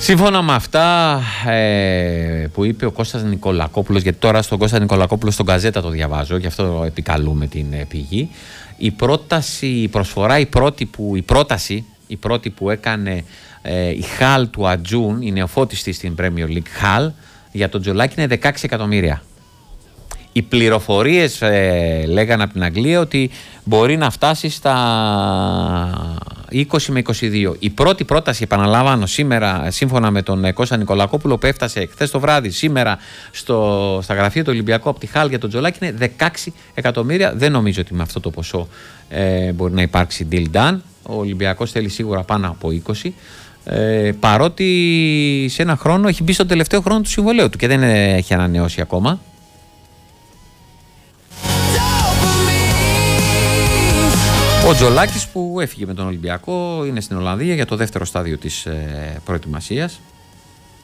Σύμφωνα με αυτά που είπε ο Κώστας Νικολακόπουλος, γιατί τώρα στον Κώστα Νικολακόπουλο στον Γκαζέτα το διαβάζω, γι' αυτό επικαλούμε την πηγή, η πρόταση, η προσφορά, η πρώτη που έκανε η Χαλ του Ατζούν, η νεοφώτιστη στην Premier League Χαλ, για τον Τζολάκη είναι 16 εκατομμύρια. Οι πληροφορίες λέγανε από την Αγγλία ότι μπορεί να φτάσει στα 20 με 22. Η πρώτη πρόταση, επαναλαμβάνω, σήμερα, σύμφωνα με τον Κώστα Νικολακόπουλο, που έφτασε χθες το βράδυ, σήμερα στα γραφεία του Ολυμπιακού από τη Χάλ για τον Τζολάκη, είναι 16 εκατομμύρια. Δεν νομίζω ότι με αυτό το ποσό μπορεί να υπάρξει deal done. Ο Ολυμπιακός θέλει σίγουρα πάνω από 20. Παρότι σε ένα χρόνο έχει μπει στον τελευταίο χρόνο του συμβολαίου του και δεν έχει ανανεώσει ακόμα. Ο Τζολάκης που έφυγε με τον Ολυμπιακό είναι στην Ολλανδία για το δεύτερο στάδιο της προετοιμασίας.